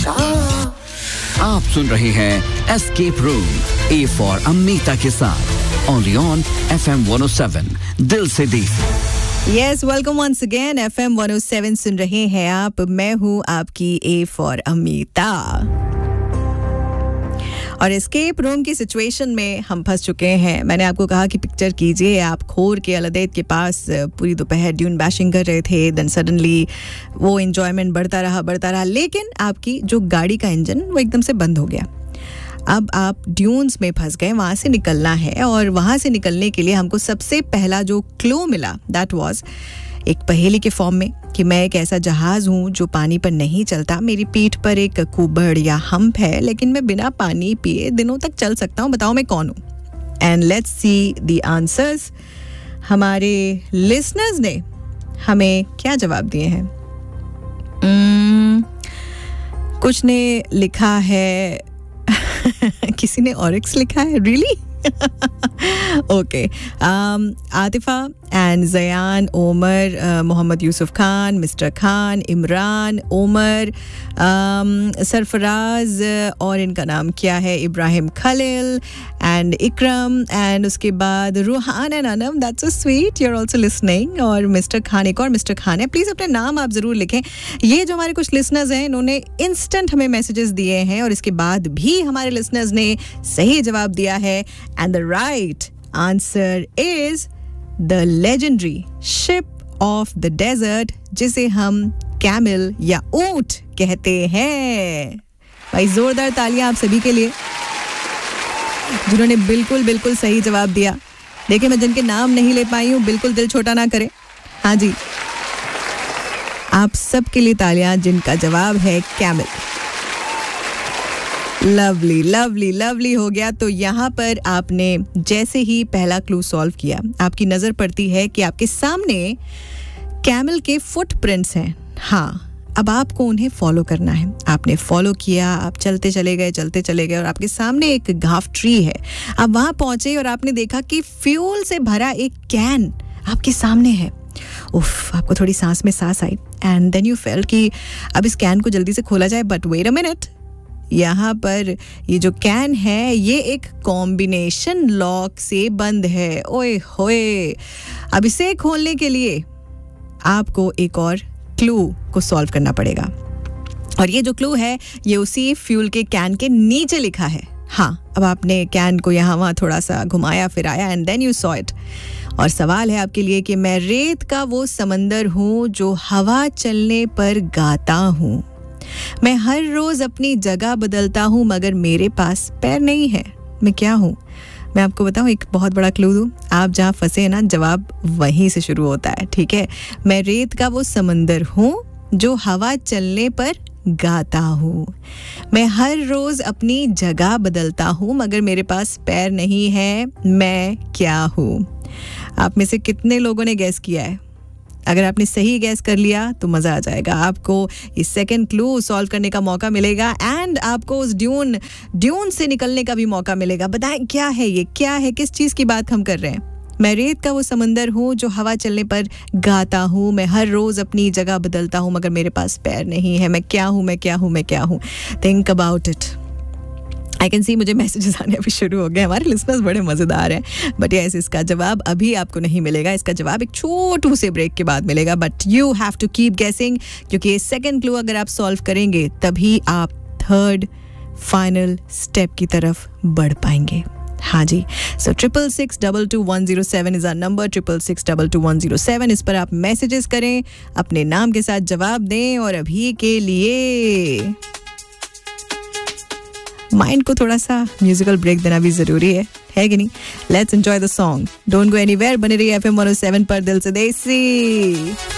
आप सुन रहे हैं escape room, A for Amita के साथ, ओनली ऑन FM 107, दिल से दी। Yes, welcome once again. FM 107 सुन रहे हैं आप. मैं हूँ आपकी A for अमीता. और एस्केप रूम की सिचुएशन में हम फंस चुके हैं. मैंने आपको कहा कि पिक्चर कीजिए, आप खोर के अलदैत के पास पूरी दोपहर ड्यून बैशिंग कर रहे थे. देन सडनली वो एंजॉयमेंट बढ़ता रहा, लेकिन आपकी जो गाड़ी का इंजन वो एकदम से बंद हो गया. अब आप ड्यून्स में फंस गए, वहाँ से निकलना है. और वहाँ से निकलने के लिए हमको सबसे पहला जो क्लू मिला दैट वाज एक पहेली के फॉर्म में कि मैं एक ऐसा जहाज़ हूँ जो पानी पर नहीं चलता. मेरी पीठ पर एक कुबड़ या हम्प है, लेकिन मैं बिना पानी पिए दिनों तक चल सकता हूँ. बताओ मैं कौन हूँ? And let's see the answers. हमारे लिसनर्स ने हमें क्या जवाब दिए हैं. कुछ ने लिखा है किसी ने ऑरिक्स लिखा है. Really? Okay. Atifa and जयान, Omar, Mohammad Yusuf Khan, mister Khan, Imran, Omar, Sarfaraz, और इनका नाम क्या है, इब्राहिम खलील एंड इकरम, एंड उसके बाद Ruhaan and Anam. That's so sweet, you are also listening. और मिस्टर खान, एक और मिस्टर खान है. प्लीज़ अपने नाम आप ज़रूर लिखें. ये जो हमारे कुछ लिसनर्स हैं, इन्होंने इंस्टेंट हमें मैसेजेस दिए हैं और इसके बाद भी हमारे लिसनर्स ने सही जवाब दिया है. And the right answer is the legendary ship of the desert, जिसे हम कैमल या ऊंट कहते हैं. भाई जोरदार तालियां आप सभी के लिए जिन्होंने बिल्कुल सही जवाब दिया. देखिए, मैं जिनके नाम नहीं ले पाई हूं, बिल्कुल दिल छोटा ना करें. हाँ जी, आप सब के लिए तालियां जिनका जवाब है कैमल. लवली लवली लवली हो गया. तो यहाँ पर आपने जैसे ही पहला क्लू सॉल्व किया, आपकी नज़र पड़ती है कि आपके सामने कैमल के फुटप्रिंट्स हैं. हाँ, अब आपको उन्हें फॉलो करना है. आपने फॉलो किया, आप चलते चले गए और आपके सामने एक घाफ ट्री है. आप वहाँ पहुँचे और आपने देखा कि फ्यूल से भरा एक कैन आपके सामने है. उफ, आपको थोड़ी सांस में सांस आई. एंड देन यू फेल्ट कि अब इस कैन को जल्दी से खोला जाए. बट वेट अ मिनट, यहाँ पर ये जो कैन है ये एक कॉम्बिनेशन लॉक से बंद है. ओए होए. अब इसे खोलने के लिए आपको एक और क्लू को सॉल्व करना पड़ेगा. और ये जो क्लू है ये उसी फ्यूल के कैन के नीचे लिखा है. हाँ, अब आपने कैन को यहाँ वहाँ थोड़ा सा घुमाया फिराया and then you saw it. और सवाल है आपके लिए कि मैं रेत का वो समंदर हूँ जो हवा चलने पर गाता हूँ. मैं हर रोज अपनी जगह बदलता हूँ मगर मेरे पास पैर नहीं है. मैं क्या हूँ? मैं आपको बताऊँ, एक बहुत बड़ा क्लू दूँ. आप जहाँ फंसे हैं ना, जवाब वहीं से शुरू होता है. ठीक है, मैं रेत का वो समंदर हूँ जो हवा चलने पर गाता हूँ. मैं हर रोज अपनी जगह बदलता हूँ मगर मेरे पास पैर नहीं है. मैं क्या हूँ? आप में से कितने लोगों ने गैस किया है? अगर आपने सही गैस कर लिया तो मज़ा आ जाएगा. आपको इस सेकंड क्लू सॉल्व करने का मौका मिलेगा एंड आपको उस ड्यून से निकलने का भी मौका मिलेगा. बताएं क्या है ये, क्या है, किस चीज़ की बात हम कर रहे हैं? मैं रेत का वो समंदर हूँ जो हवा चलने पर गाता हूँ. मैं हर रोज़ अपनी जगह बदलता हूँ मगर मेरे पास पैर नहीं है. मैं क्या हूँ? Think about it. I can see मुझे मैसेजेस आने अभी शुरू हो गए. हमारे लिसनर्स बड़े मज़ेदार हैं. बट यस, इसका जवाब अभी आपको नहीं मिलेगा. इसका जवाब एक छोटू से ब्रेक के बाद मिलेगा. But you have to keep गेसिंग, क्योंकि ये सेकंड क्लू अगर आप सॉल्व करेंगे तभी आप थर्ड फाइनल स्टेप की तरफ बढ़ पाएंगे. हाँ जी. सो 666222107 इज़ आवर नंबर. 666222107. इस पर आप मैसेजेस करें, अपने नाम के साथ जवाब दें. और अभी के लिए माइंड को थोड़ा सा म्यूजिकल ब्रेक देना भी जरूरी है कि नहीं? Let's enjoy the song. Don't go anywhere. बने रहिए FM 107 पर, दिल से देसी.